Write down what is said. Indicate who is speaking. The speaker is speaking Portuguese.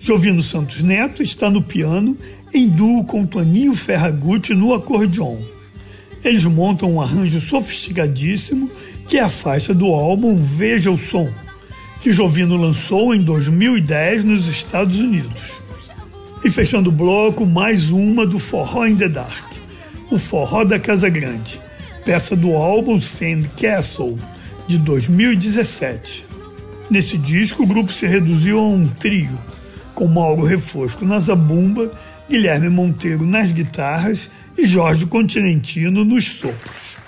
Speaker 1: Jovino Santos Neto está no piano em duo com Toninho Ferragutti no acordeon. Eles montam um arranjo sofisticadíssimo que é a faixa do álbum Veja o Som, que Jovino lançou em 2010 nos Estados Unidos. E fechando o bloco, mais uma do Forró in the Dark, o Forró da Casa Grande, peça do álbum Sand Castle, de 2017. Nesse disco, o grupo se reduziu a um trio, com Mauro Refosco na zabumba, Guilherme Monteiro nas guitarras e Jorge Continentino nos sopros.